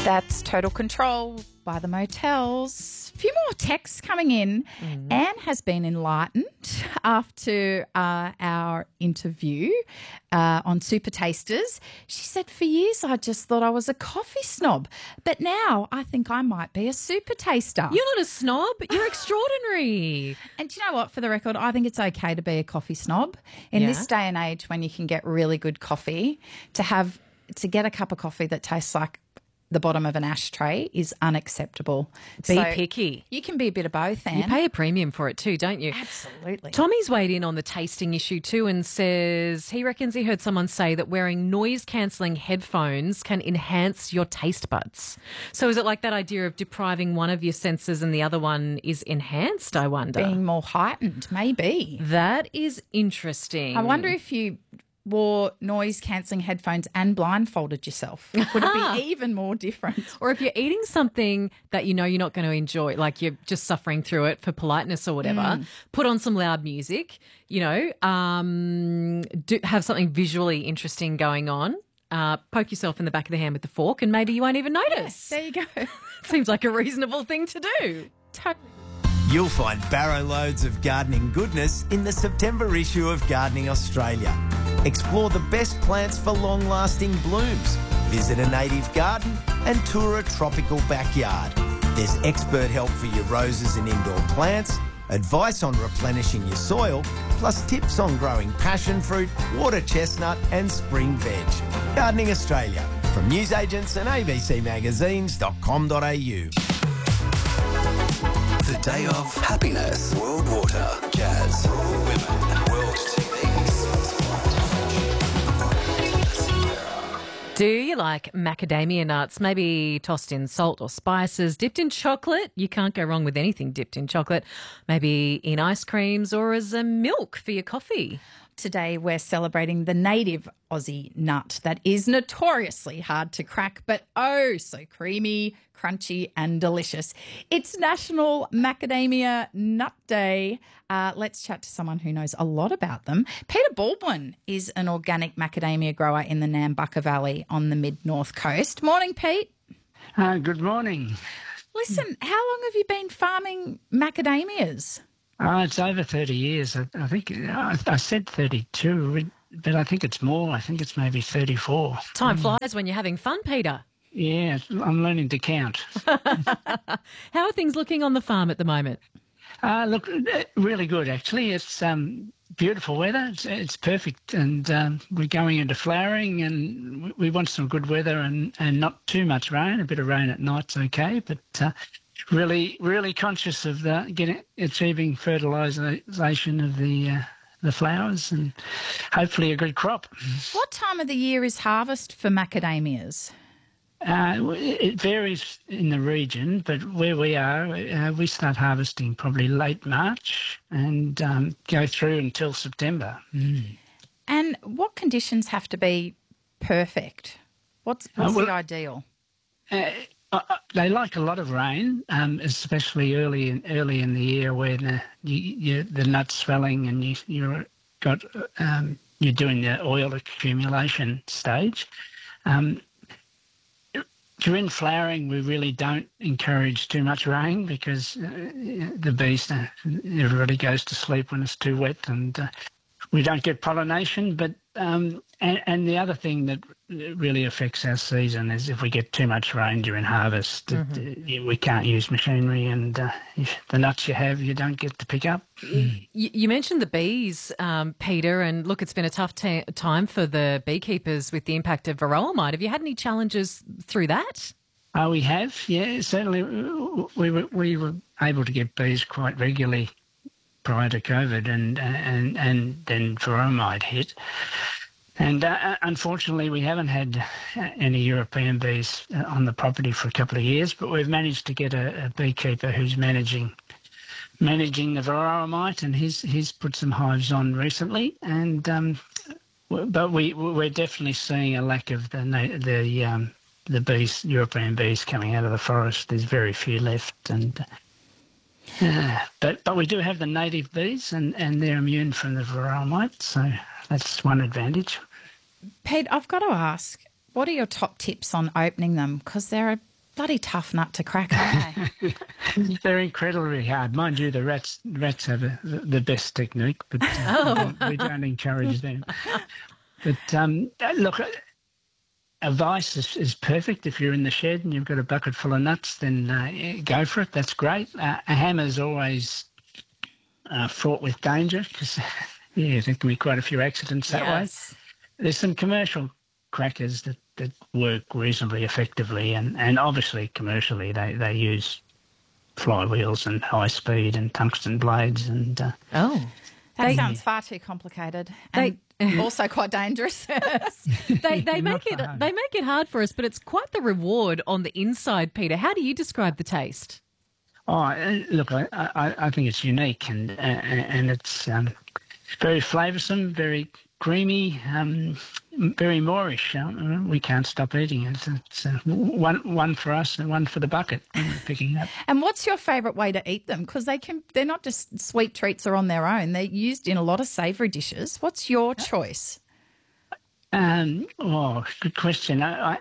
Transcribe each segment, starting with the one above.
That's Total Control by the Motels. A few more texts coming in. Anne has been enlightened after our interview on Super Tasters. She said, for years I just thought I was a coffee snob, but now I think I might be a super taster. You're not a snob. You're extraordinary. And do you know what? For the record, I think it's okay to be a coffee snob. In this day and age when you can get really good coffee, to get a cup of coffee that tastes like the bottom of an ashtray is unacceptable. Be picky. You can be a bit of both, Anne. You pay a premium for it too, don't you? Absolutely. Tommy's weighed in on the tasting issue too and says he reckons he heard someone say that wearing noise-cancelling headphones can enhance your taste buds. So is it like that idea of depriving one of your senses and the other one is enhanced, I wonder? Being more heightened, maybe. That is interesting. I wonder if you wore noise-cancelling headphones and blindfolded yourself. Would it be even more different? Or if you're eating something that you know you're not going to enjoy, like you're just suffering through it for politeness or whatever, put on some loud music, have something visually interesting going on, poke yourself in the back of the hand with the fork and maybe you won't even notice. There you go. Seems like a reasonable thing to do. Totally. You'll find barrow loads of gardening goodness in the September issue of Gardening Australia. Explore the best plants for long-lasting blooms. Visit a native garden and tour a tropical backyard. There's expert help for your roses and indoor plants, advice on replenishing your soil, plus tips on growing passion fruit, water chestnut and spring veg. Gardening Australia, from newsagents and abcmagazines.com.au. The Day of Happiness. World Water. Jazz. Women. World TV. Do you like macadamia nuts, maybe tossed in salt or spices, dipped in chocolate? You can't go wrong with anything dipped in chocolate. Maybe in ice creams or as a milk for your coffee. Today we're celebrating the native Aussie nut that is notoriously hard to crack, but oh so creamy, crunchy and delicious. It's National Macadamia Nut Day. Let's chat to someone who knows a lot about them. Peter Baldwin is an organic macadamia grower in the Nambucca Valley on the mid-north coast. Morning, Pete. Good morning. Listen, how long have you been farming macadamias? It's over 30 years. I think I said 32, but I think it's more. I think it's maybe 34. Time flies when you're having fun, Peter. Yeah, I'm learning to count. How are things looking on the farm at the moment? Look, really good, actually. It's beautiful weather. It's perfect, and we're going into flowering, and we want some good weather and not too much rain. A bit of rain at night's okay, but really conscious of achieving fertilisation of the flowers and hopefully a good crop. What time of the year is harvest for macadamias? It varies in the region, but where we are, we start harvesting probably late March and go through until September. And what conditions have to be perfect? What's the ideal? They like a lot of rain, especially early in the year when the nut's swelling and you're doing the oil accumulation stage. During flowering, we really don't encourage too much rain because the bees, everybody goes to sleep when it's too wet and we don't get pollination. But and the other thing that really affects our season is if we get too much rain during harvest, we can't use machinery and the nuts you have, you don't get to pick up. You mentioned the bees, Peter, and look, it's been a tough time for the beekeepers with the impact of varroa mite. Have you had any challenges through that? We have, yeah, certainly. We were able to get bees quite regularly prior to COVID, and then varroa mite hit. And unfortunately, we haven't had any European bees on the property for a couple of years, but we've managed to get a beekeeper who's managing the varroa mite, and he's put some hives on recently. And but we're definitely seeing a lack of the bees, European bees, coming out of the forest. There's very few left, and but we do have the native bees, and they're immune from the varroa mite, so that's one advantage. Pete, I've got to ask, what are your top tips on opening them? Because they're a bloody tough nut to crack, aren't they? They're incredibly hard. Mind you, the rats have the best technique, but we don't encourage them. But look, a vice is perfect. If you're in the shed and you've got a bucket full of nuts, then go for it. That's great. A hammer's always fraught with danger because, there can be quite a few accidents that way. There's some commercial crackers that work reasonably effectively, and obviously commercially they use flywheels and high speed and tungsten blades and that sounds far too complicated and also quite dangerous. They make it hard for us, but it's quite the reward on the inside, Peter. How do you describe the taste? Oh, look, I think it's unique and it's very flavoursome, very creamy, very moreish. We can't stop eating it. It's one for us and one for the bucket picking up. And what's your favourite way to eat them? Because they're not just sweet treats or on their own. They're used in a lot of savoury dishes. What's your choice? Good question.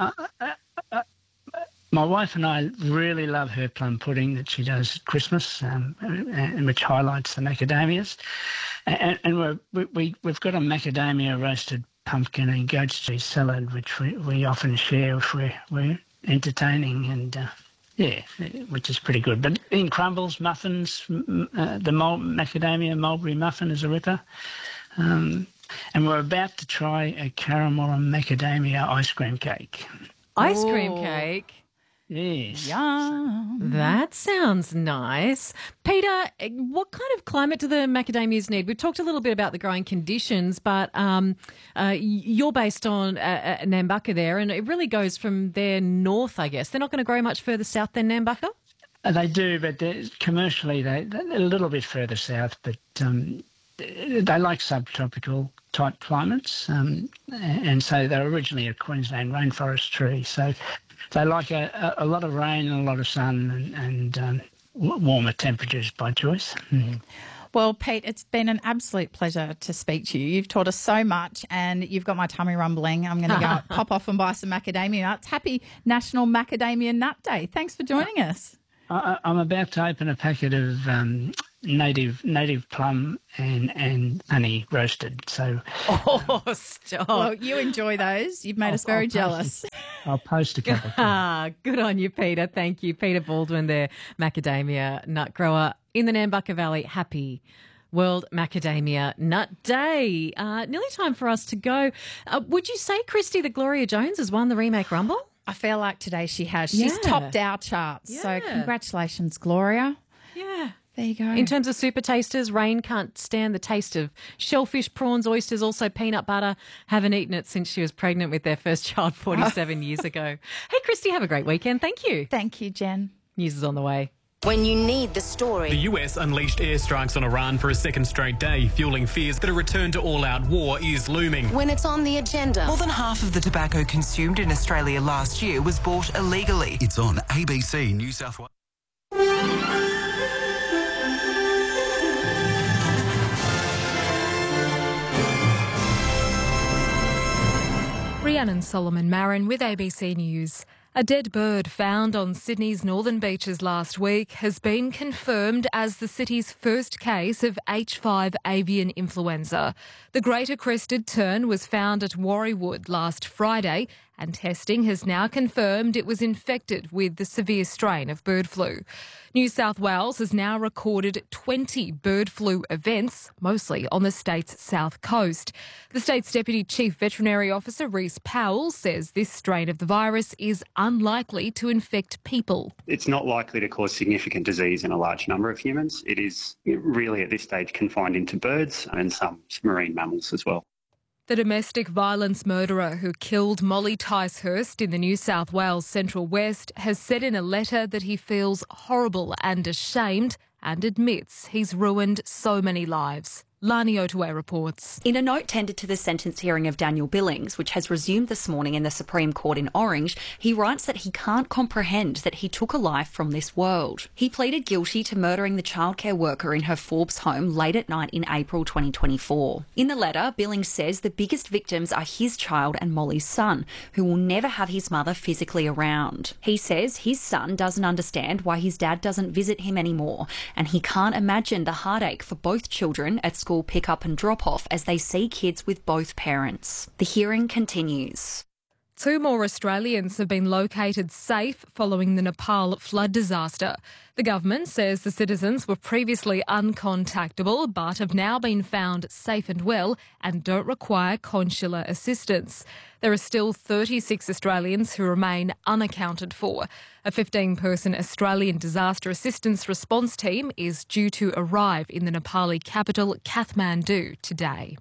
My wife and I really love her plum pudding that she does at Christmas, and which highlights the macadamias. And we've got a macadamia roasted pumpkin and goat's cheese salad, which we often share if we're entertaining, and which is pretty good. But in crumbles, muffins, the macadamia mulberry muffin is a ripper. And we're about to try a caramel and macadamia ice cream cake. Ice cream cake? Yes. Yum. That sounds nice. Peter, what kind of climate do the macadamias need? We've talked a little bit about the growing conditions, but you're based on Nambucca there, and it really goes from there north, I guess. They're not going to grow much further south than Nambucca? They do, but commercially they're a little bit further south, but they like subtropical type climates, and so they're originally a Queensland rainforest tree. So they like a lot of rain and a lot of sun and warmer temperatures by choice. Mm-hmm. Well, Pete, it's been an absolute pleasure to speak to you. You've taught us so much and you've got my tummy rumbling. I'm going to go pop off and buy some macadamia nuts. Happy National Macadamia Nut Day. Thanks for joining us. I'm about to open a packet of native plum and honey roasted. So, stop! Well, you enjoy those. You've made us very jealous. I'll post a couple. Good on you, Peter. Thank you, Peter Baldwin, there, macadamia nut grower in the Nambucca Valley. Happy World Macadamia Nut Day. Nearly time for us to go. Would you say, Christy, that Gloria Jones has won the Remake Rumble? I feel like today she has. She's topped our charts. Yeah. So congratulations, Gloria. Yeah. There you go. In terms of super tasters, Rain can't stand the taste of shellfish, prawns, oysters, also peanut butter. Haven't eaten it since she was pregnant with their first child 47 years ago. Hey, Christy, have a great weekend. Thank you. Thank you, Jen. News is on the way. When you need the story. The US unleashed airstrikes on Iran for a second straight day, fueling fears that a return to all-out war is looming. When it's on the agenda. More than half of the tobacco consumed in Australia last year was bought illegally. It's on ABC New South Wales. Rhiannon Solomon Marin with ABC News. A dead bird found on Sydney's northern beaches last week has been confirmed as the city's first case of H5 avian influenza. The greater crested tern was found at Warriewood last Friday, and testing has now confirmed it was infected with the severe strain of bird flu. New South Wales has now recorded 20 bird flu events, mostly on the state's south coast. The state's Deputy Chief Veterinary Officer Rhys Powell says this strain of the virus is unlikely to infect people. It's not likely to cause significant disease in a large number of humans. It is really at this stage confined into birds and some marine mammals as well. The domestic violence murderer who killed Molly Ticehurst in the New South Wales Central West has said in a letter that he feels horrible and ashamed and admits he's ruined so many lives. Lani Otue reports. In a note tendered to the sentence hearing of Daniel Billings, which has resumed this morning in the Supreme Court in Orange, he writes that he can't comprehend that he took a life from this world. He pleaded guilty to murdering the childcare worker in her Forbes home late at night in April 2024. In the letter, Billings says the biggest victims are his child and Molly's son, who will never have his mother physically around. He says his son doesn't understand why his dad doesn't visit him anymore, and he can't imagine the heartache for both children at school pick-up and drop-off as they see kids with both parents. The hearing continues. 2 more Australians have been located safe following the Nepal flood disaster. The government says the citizens were previously uncontactable but have now been found safe and well and don't require consular assistance. There are still 36 Australians who remain unaccounted for. A 15-person Australian disaster assistance response team is due to arrive in the Nepali capital, Kathmandu, today.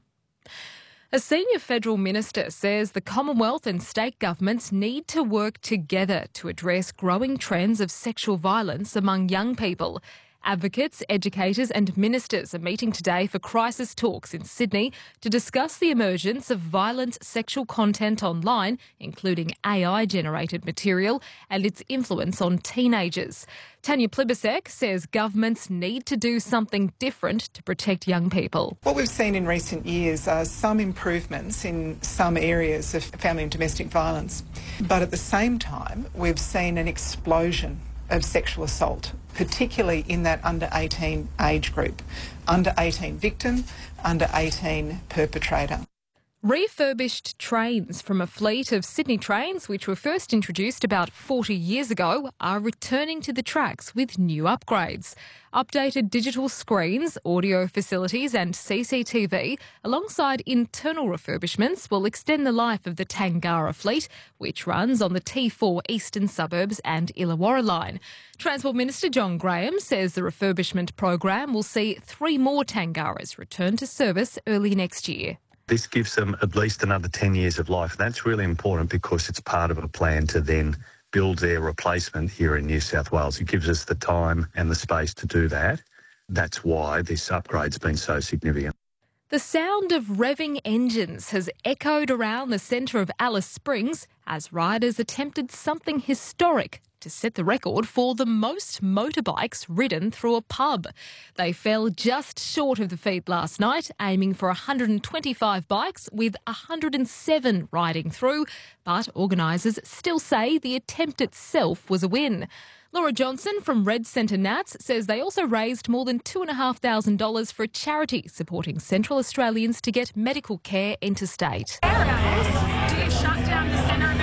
A senior federal minister says the Commonwealth and state governments need to work together to address growing trends of sexual violence among young people. Advocates, educators and ministers are meeting today for crisis talks in Sydney to discuss the emergence of violent sexual content online, including AI-generated material, and its influence on teenagers. Tanya Plibersek says governments need to do something different to protect young people. What we've seen in recent years are some improvements in some areas of family and domestic violence, but at the same time we've seen an explosion of sexual assault, particularly in that under 18 age group. Under 18 victim, under 18 perpetrator. Refurbished trains from a fleet of Sydney Trains, which were first introduced about 40 years ago, are returning to the tracks with new upgrades. Updated digital screens, audio facilities and CCTV, alongside internal refurbishments, will extend the life of the Tangara fleet, which runs on the T4 Eastern Suburbs and Illawarra line. Transport Minister John Graham says the refurbishment program will see 3 more Tangaras return to service early next year. This gives them at least another 10 years of life. That's really important because it's part of a plan to then build their replacement here in New South Wales. It gives us the time and the space to do that. That's why this upgrade's been so significant. The sound of revving engines has echoed around the centre of Alice Springs as riders attempted something historic to set the record for the most motorbikes ridden through a pub. They fell just short of the feat last night, aiming for 125 bikes with 107 riding through, but organisers still say the attempt itself was a win. Laura Johnson from Red Centre Nats says they also raised more than $2,500 for a charity supporting Central Australians to get medical care interstate. Do you shut down the centre